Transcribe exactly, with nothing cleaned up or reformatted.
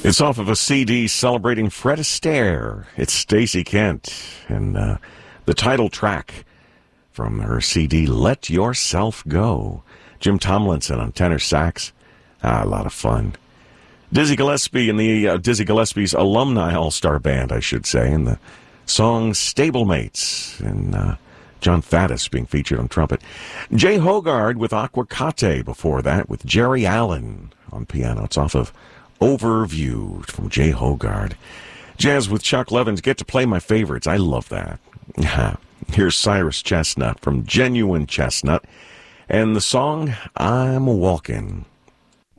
It's off of a C D celebrating Fred Astaire. It's Stacey Kent, and uh, the title track from her C D, Let Yourself Go. Jim Tomlinson on tenor sax. Ah, a lot of fun. Dizzy Gillespie and the uh, Dizzy Gillespie's alumni all-star band, I should say, and the song Stablemates, and uh, John Faddis being featured on trumpet. Jay Hogarth with Aquacate before that, with Jerry Allen on piano. It's off of Overview from Jay Hogarth. Jazz with Chuck Levins. Get to play my favorites. I love that. Here's Cyrus Chestnut from Genuine Chestnut and the song I'm Walking.